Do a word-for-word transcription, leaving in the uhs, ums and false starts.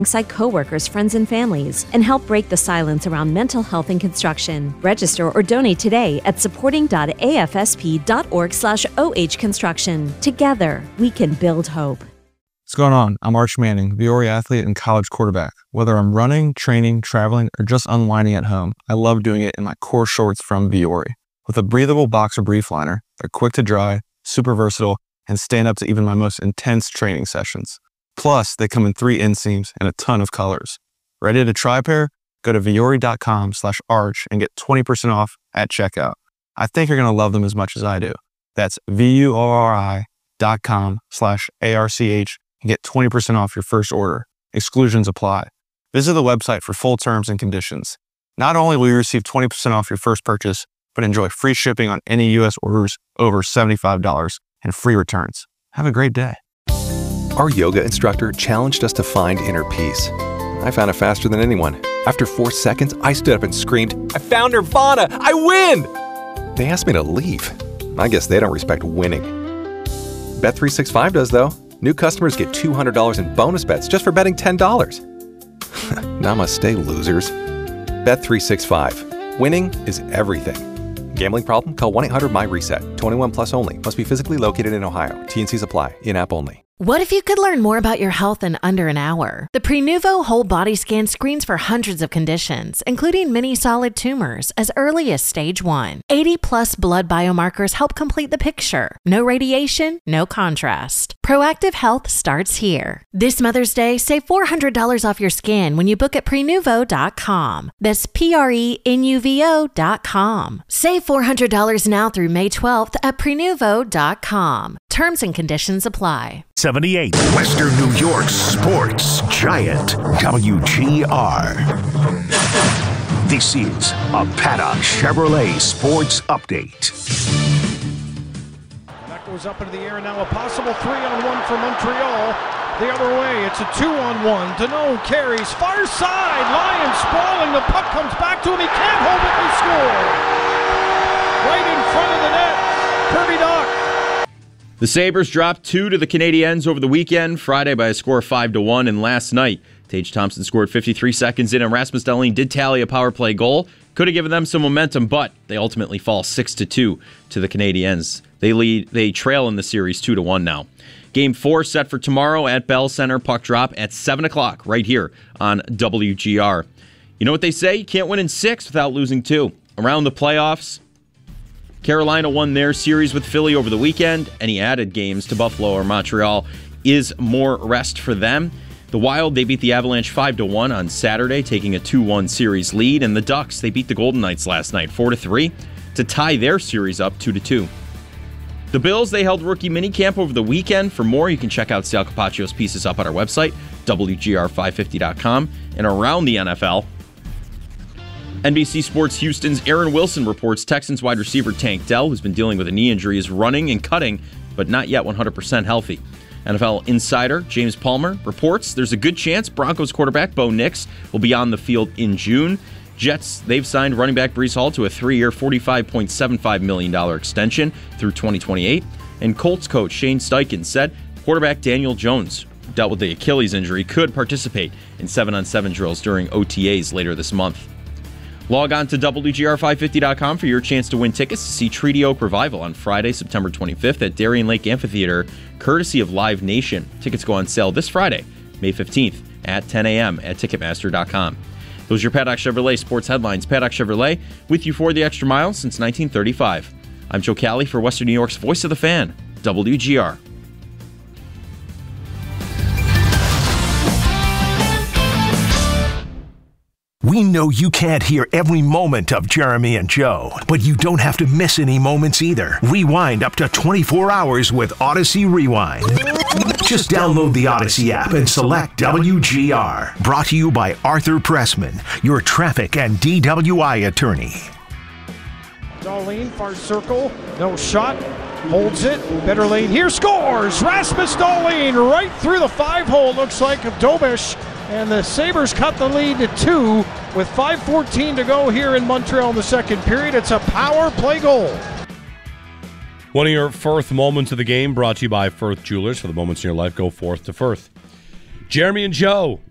alongside coworkers, friends, and families, and help break the silence around mental health in construction. Register or donate today at supporting.afsp.org slash OH construction. Together, we can build hope. What's going on? I'm Arch Manning, Viore athlete and college quarterback. Whether I'm running, training, traveling, or just unwinding at home, I love doing it in my core shorts from Viore. With a breathable boxer brief liner, they're quick to dry, super versatile, and stand up to even my most intense training sessions. Plus, they come in three inseams and a ton of colors. Ready to try a pair? Go to Viore.com slash arch and get twenty percent off at checkout. I think you're going to love them as much as I do. That's V-U-O-R-I dot com slash A-R-C-H and get twenty percent off your first order. Exclusions apply. Visit the website for full terms and conditions. Not only will you receive twenty percent off your first purchase, but enjoy free shipping on any U S orders over seventy-five dollars and free returns. Have a great day. Our yoga instructor challenged us to find inner peace. I found it faster than anyone. After four seconds, I stood up and screamed, "I found Nirvana! I win!" They asked me to leave. I guess they don't respect winning. Bet three sixty-five does, though. New customers get two hundred dollars in bonus bets just for betting ten dollars. Namaste, losers. Bet three sixty-five. Winning is everything. Gambling problem? Call one eight hundred my reset. twenty-one plus only. Must be physically located in Ohio. T and Cs apply. In-app only. What if you could learn more about your health in under an hour? The Prenuvo Whole Body Scan screens for hundreds of conditions, including many solid tumors, as early as stage one. eighty plus blood biomarkers help complete the picture. No radiation, no contrast. Proactive health starts here. This Mother's Day, save four hundred dollars off your scan when you book at Prenuvo dot com. That's P R E N U V O dot com. Save four hundred dollars now through May twelfth at Prenuvo dot com. Terms and conditions apply. seventy-eight, Western New York's sports giant, W G R. This is a Paddock Chevrolet Sports Update. That goes up into the air, and now a possible three-on-one for Montreal. The other way, it's a two-on-one. Deneau carries, far side, Lions sprawling, the puck comes back to him, he can't hold it, they score! Right in front of the net, Kirby Dach. The Sabres dropped two to the Canadiens over the weekend, Friday by a score of five to one, and last night, Tage Thompson scored fifty-three seconds in, and Rasmus Dahlin did tally a power play goal. Could have given them some momentum, but they ultimately fall six to two to the Canadiens. They lead, they trail in the series two to one now. Game four set for tomorrow at Bell Center, puck drop at seven o'clock right here on W G R. You know what they say? You can't win in six without losing two. Around the playoffs, Carolina won their series with Philly over the weekend. Any added games to Buffalo or Montreal is more rest for them. The Wild, they beat the Avalanche five to one on Saturday, taking a two one series lead. And the Ducks, they beat the Golden Knights last night four to three to tie their series up two to two. The Bills, they held rookie minicamp over the weekend. For more, you can check out Sal Capaccio's pieces up at our website, W G R five fifty dot com. And around the N F L, N B C Sports Houston's Aaron Wilson reports Texans wide receiver Tank Dell, who's been dealing with a knee injury, is running and cutting, but not yet one hundred percent healthy. N F L insider James Palmer reports there's a good chance Broncos quarterback Bo Nix will be on the field in June. Jets, they've signed running back Breece Hall to a three-year, forty-five point seven five million dollars extension through twenty twenty-eight. And Colts coach Shane Steichen said quarterback Daniel Jones, who dealt with the Achilles injury, could participate in seven on seven drills during O T As later this month. Log on to W G R five fifty dot com for your chance to win tickets to see Treaty Oak Revival on Friday, September twenty-fifth at Darien Lake Amphitheater, courtesy of Live Nation. Tickets go on sale this Friday, May fifteenth at ten a.m. at Ticketmaster dot com. Those are your Paddock Chevrolet sports headlines. Paddock Chevrolet, with you for the extra mile since nineteen thirty-five. I'm Joe Cali for Western New York's Voice of the Fan, W G R. We know you can't hear every moment of Jeremy and Joe, but you don't have to miss any moments either. Rewind up to twenty-four hours with Odyssey Rewind. Just download the Odyssey app and select W G R. Brought to you by Arthur Pressman, your traffic and D W I attorney. Dahlin, far circle, no shot, holds it, better lane here, scores! Rasmus Dahlin right through the five hole, looks like, of Dobish. And the Sabres cut the lead to two with five fourteen to go here in Montreal in the second period. It's a power play goal. One of your Firth moments of the game brought to you by Firth Jewelers. For the moments in your life, go forth to Firth. Jeremy and Joe,